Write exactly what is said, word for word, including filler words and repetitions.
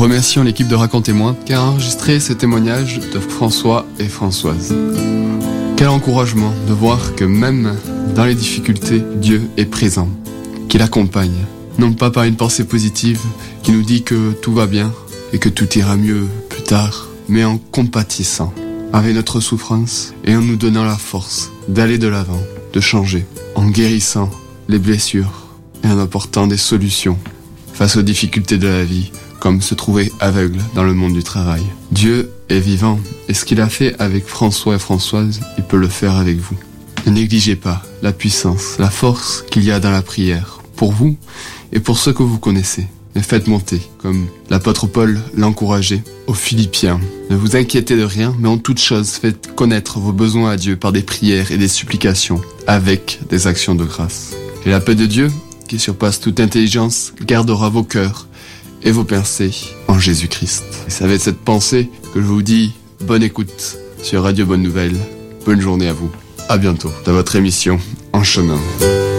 remercions l'équipe de Racontez-moi qui a enregistré ce témoignage de François et Françoise. Quel encouragement de voir que même dans les difficultés, Dieu est présent, qu'il accompagne, non pas par une pensée positive qui nous dit que tout va bien et que tout ira mieux plus tard, mais en compatissant avec notre souffrance et en nous donnant la force d'aller de l'avant, de changer, en guérissant les blessures et en apportant des solutions face aux difficultés de la vie, comme se trouver aveugle dans le monde du travail. Dieu est vivant et ce qu'il a fait avec François et Françoise, il peut le faire avec vous. Ne négligez pas la puissance, la force qu'il y a dans la prière, pour vous et pour ceux que vous connaissez. Ne faites monter, comme l'apôtre Paul l'encourageait aux Philippiens. Ne vous inquiétez de rien, mais en toute chose, faites connaître vos besoins à Dieu par des prières et des supplications, avec des actions de grâce. Et la paix de Dieu, qui surpasse toute intelligence, gardera vos cœurs et vos pensées en Jésus-Christ. Et c'est avec cette pensée que je vous dis bonne écoute sur Radio Bonne Nouvelle. Bonne journée à vous. À bientôt dans votre émission En Chemin.